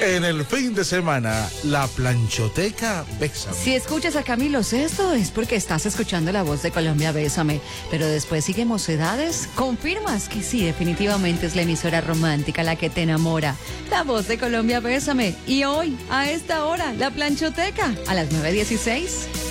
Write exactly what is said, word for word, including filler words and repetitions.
En el fin de semana, la planchoteca Bésame. Si escuchas a Camilo Sesto es porque estás escuchando La Voz de Colombia, Bésame. Pero después sigue Mocedades. Confirmas que sí, definitivamente es la emisora romántica la que te enamora. La Voz de Colombia, Bésame. Y hoy, a esta hora, la planchoteca, a las nueve dieciséis.